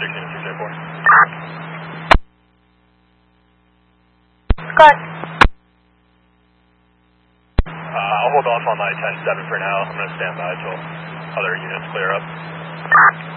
Scott. I'll hold off on my 10-7 for now. I'm going to stand by until other units clear up.